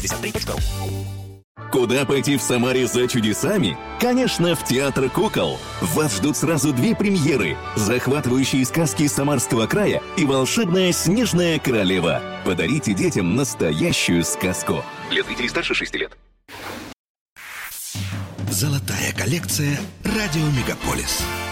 Skype63.ru. Куда пойти в Самаре за чудесами? Конечно, в Театр кукол. Вас ждут сразу 2 премьеры: захватывающие сказки Самарского края и волшебная Снежная королева. Подарите детям настоящую сказку. Для зрителей старше 6 лет. Золотая коллекция «Радио Мегаполис».